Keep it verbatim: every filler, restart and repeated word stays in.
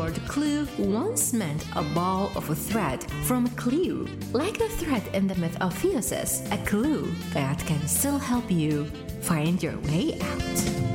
word clue once meant a ball of thread from a clue, like the thread in the myth of Theseus, a clue that can still help you find your way out.